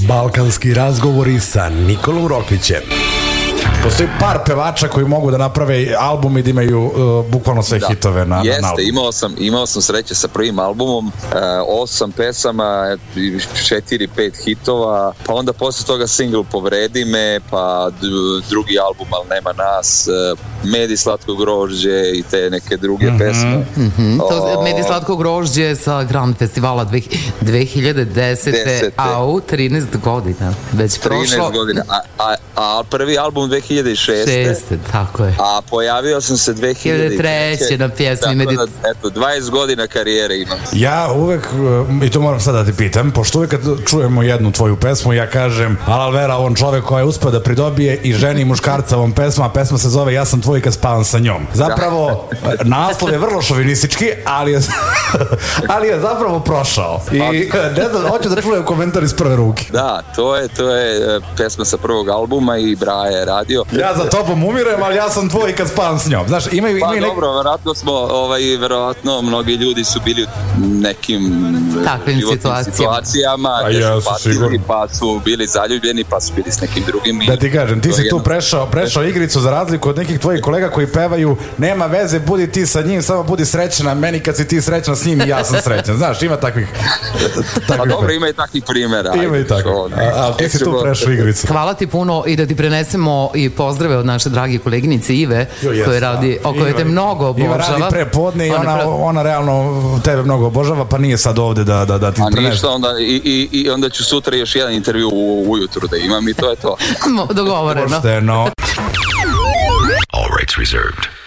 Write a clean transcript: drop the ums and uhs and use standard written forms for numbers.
Balkanski razgovori sa Nikolom Rokvićem. Postoji par pevača koji mogu da naprave album i da imaju bukvalno sve hitove na albumu. Imao sam sreće sa prvim albumom, 8 pesama, 4-5 hitova, pa onda posle toga single Povredi me, pa drugi album Al nema nas, Med i slatko grožđe i te neke druge pesme. Med i slatko grožđe sa Grand Festivala 2010. Au, 13 godina već prošlo. 13 godina, a prvi album 2006. Tako je. A pojavio sam se 2003. na pjesmi. Tako da, eto, 20 godina karijere imam. Ja uvek, i to moram sad da ti pitam, pošto uvek kad čujemo jednu tvoju pesmu, ja kažem, Alvera, on čovek koji je uspeo da pridobije i ženi i muškarca ovom pesmu, a pesma se zove Ja sam tvoj kad spavam sa njom. Zapravo, naslov je vrlo šovinistički, ali je zapravo prošao. I ne znam, hoću da čujem komentar iz prve ruke. Da, to je pesma sa prvog albuma i Braja je radio. Ja za tobom umirem, ali ja sam tvoj kad spavam s njom. Znaš, dobro, verovatno mnogi ljudi su bili u nekim takvim situacijama gdje su patili, pa su bili zaljubljeni, pa su bili s nekim drugim. Da ti kažem, ti si tu prešao igricu za razliku od nekih tvojih kolega koji pevaju nema veze, budi ti sa njim, samo budi srećna, meni kad si ti srećna s njim i ja sam srećan. Znaš, ima takvih... Pa dobro, ima i takvih primjera. Ima i takvih. Ali ti si tu prešao igricu. Hvala ti puno i da ti prenesemo i pozdrave od naše drage koleginice Ive, koja radi, o kojoj te mnogo obožava. Iva radi prepodne i ona realno tebe mnogo obožava, pa nije sad ovde da ti prenese. A ništa, onda ću sutra još jedan intervju ujutru da imam i to je to. Dogovoreno. Pošteno. All rights reserved.